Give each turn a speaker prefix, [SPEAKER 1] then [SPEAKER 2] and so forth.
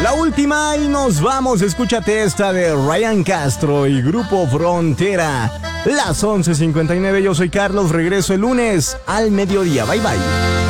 [SPEAKER 1] La última y nos vamos. Escúchate esta de Ryan Castro y Grupo Frontera. Las 11:59. Yo soy Carlos. Regreso el lunes al mediodía. Bye bye.